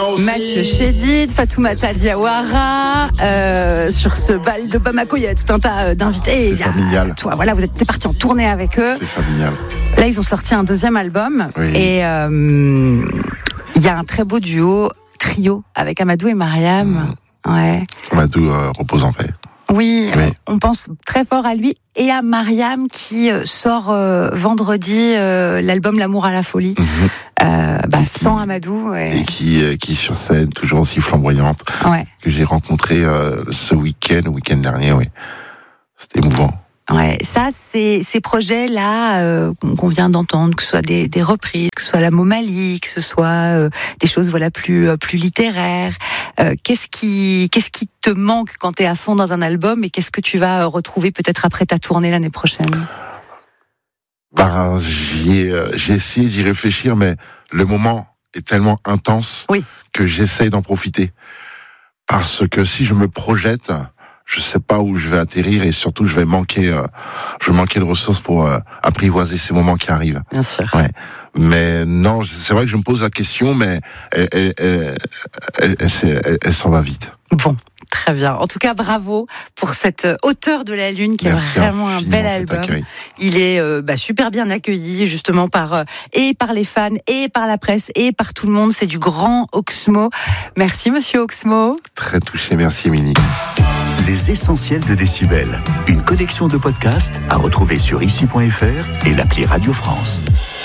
Mathieu Chédid, Fatoumata Diawara, sur ce bal de Bamako, il y a tout un tas d'invités. C'est familial. Toi, voilà, vous êtes parti en tournée avec eux. C'est familial. Là, ils ont sorti un deuxième album. Oui. Et il y a un très beau trio avec Amadou et Mariam. Ouais. Amadou repose en paix. Oui, on pense très fort à lui et à Mariam qui sort vendredi l'album L'amour à la folie, sans Amadou. Et qui sur scène, toujours aussi flamboyante, que j'ai rencontré ce week-end dernier, oui. C'était émouvant. Ouais, ça, ces projets-là qu'on vient d'entendre, que ce soit des reprises, que ce soit la Momali, que ce soit des choses plus littéraires. Qu'est-ce qui te manque quand t'es à fond dans un album et qu'est-ce que tu vas retrouver peut-être après ta tournée l'année prochaine? J'ai essayé d'y réfléchir, mais le moment est tellement intense que j'essaye d'en profiter. Parce que si je me projette, je sais pas où je vais atterrir et surtout je vais manquer de ressources pour apprivoiser ces moments qui arrivent. Bien sûr. Ouais. Mais non, c'est vrai que je me pose la question, mais elle s'en va vite. Bon, très bien. En tout cas, bravo pour cette Hauteur de la Lune qui est vraiment un bel album. Il est super bien accueilli justement par les fans et par la presse et par tout le monde. C'est du grand Oxmo. Merci Monsieur Oxmo. Très touché, merci Émilie. Les essentiels de Décibel, une collection de podcasts à retrouver sur ici.fr et l'appli Radio France.